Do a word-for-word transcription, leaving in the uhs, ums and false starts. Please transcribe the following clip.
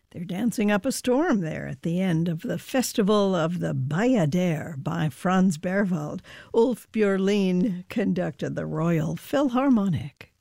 They're dancing up a storm there at the end of the Festival of the Bayadere by Franz Berwald. Ulf Björlin conducted the Royal Philharmonic.